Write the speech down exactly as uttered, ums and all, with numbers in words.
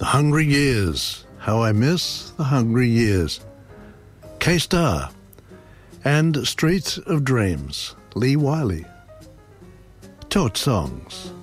The Hungry Years, How I Miss the Hungry Years. K-Star and Street of Dreams, Lee Wiley. Tote Songs.